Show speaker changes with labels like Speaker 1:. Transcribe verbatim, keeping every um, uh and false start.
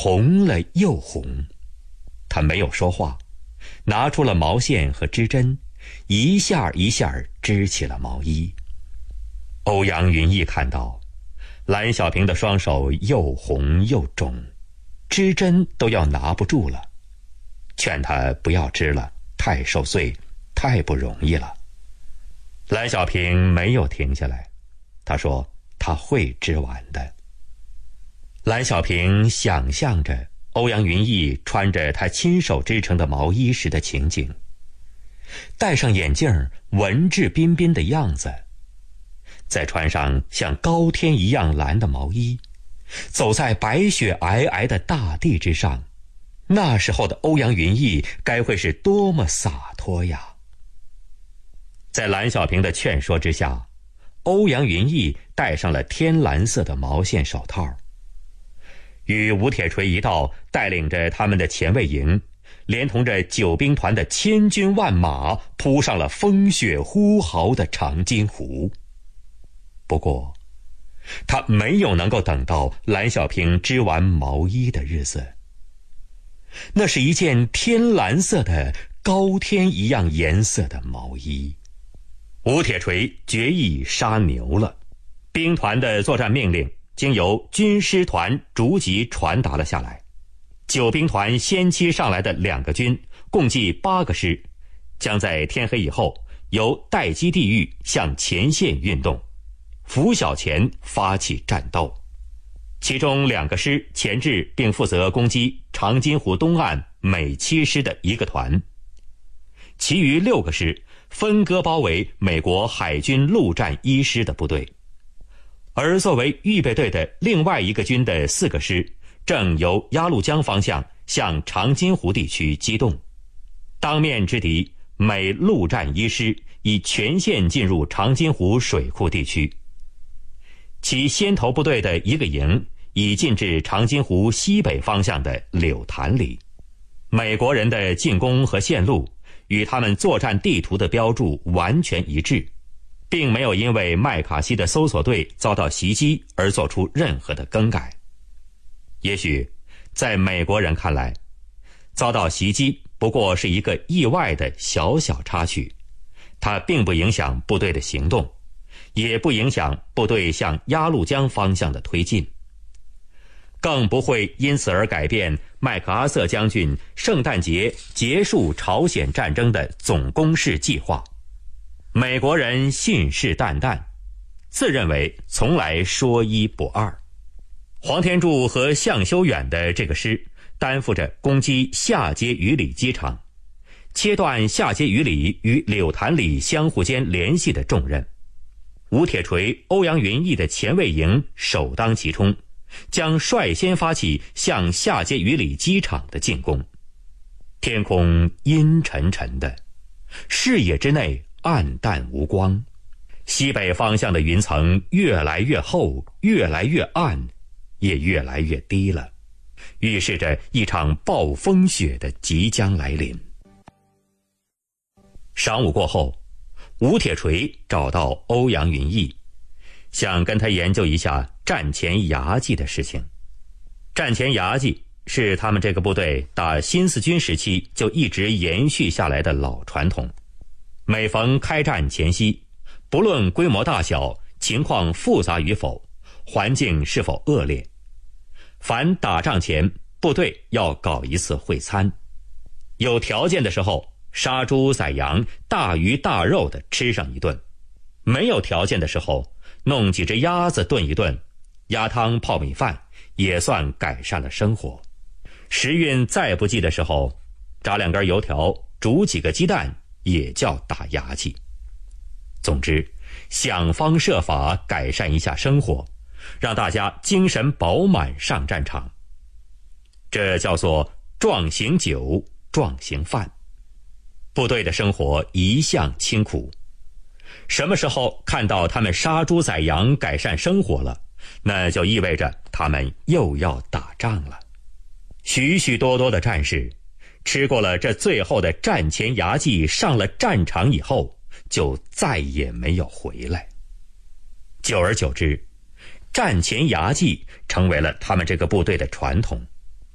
Speaker 1: 红了又红。他没有说话，拿出了毛线和织针，一下一下织起了毛衣。欧阳云逸看到蓝小平的双手又红又肿，织针都要拿不住了，劝他不要织了，太受罪，太不容易了。蓝小平没有停下来，他说他会织完的。蓝小平想象着欧阳云逸穿着他亲手织成的毛衣时的情景，戴上眼镜，文质彬彬的样子，再穿上像高天一样蓝的毛衣，走在白雪皑皑的大地之上，那时候的欧阳云逸该会是多么洒脱呀！在蓝小平的劝说之下，欧阳云逸戴上了天蓝色的毛线手套，与吴铁锤一道带领着他们的前卫营，连同着九兵团的千军万马，扑上了风雪呼号的长津湖。不过他没有能够等到蓝小平织完毛衣的日子。那是一件天蓝色的高天一样颜色的毛衣。吴铁锤决意杀牛了，兵团的作战命令经由军师团逐级传达了下来。九兵团先期上来的两个军，共计八个师，将在天黑以后由待机地域向前线运动，拂晓前发起战斗。其中两个师前置并负责攻击长津湖东岸美七师的一个团，其余六个师分割包围美国海军陆战一师的部队。而作为预备队的另外一个军的四个师正由鸭绿江方向向长津湖地区机动，当面之敌美陆战一师已全线进入长津湖水库地区。其先头部队的一个营已进至长津湖西北方向的柳潭里。美国人的进攻和线路与他们作战地图的标注完全一致，并没有因为麦卡锡的搜索队遭到袭击而做出任何的更改。也许在美国人看来，遭到袭击不过是一个意外的小小插曲，它并不影响部队的行动，也不影响部队向鸭绿江方向的推进，更不会因此而改变麦克阿瑟将军圣诞节结束朝鲜战争的总攻势计划。美国人信誓旦旦，自认为从来说一不二。黄天柱和向修远的这个师担负着攻击下街鱼里机场，切断下街鱼里与柳潭里相互间联系的重任。吴铁锤、欧阳云逸的前卫营首当其冲，将率先发起向下街鱼里机场的进攻。天空阴沉沉的，视野之内暗淡无光，西北方向的云层越来越厚，越来越暗，也越来越低了，预示着一场暴风雪的即将来临。晌午过后，吴铁锤找到欧阳云逸，想跟他研究一下战前牙祭的事情。战前牙祭是他们这个部队打新四军时期就一直延续下来的老传统。每逢开战前夕，不论规模大小，情况复杂与否，环境是否恶劣，凡打仗前部队要搞一次会餐，有条件的时候杀猪宰羊，大鱼大肉的吃上一顿，没有条件的时候弄几只鸭子炖一顿，鸭汤泡米饭也算改善了生活。时运再不济的时候，炸两根油条，煮几个鸡蛋，也叫打牙祭。总之，想方设法改善一下生活，让大家精神饱满上战场。这叫做壮行酒，壮行饭。部队的生活一向清苦，什么时候看到他们杀猪宰羊改善生活了，那就意味着他们又要打仗了。许许多多的战士吃过了这最后的战前牙祭，上了战场以后就再也没有回来。久而久之，战前牙祭成为了他们这个部队的传统。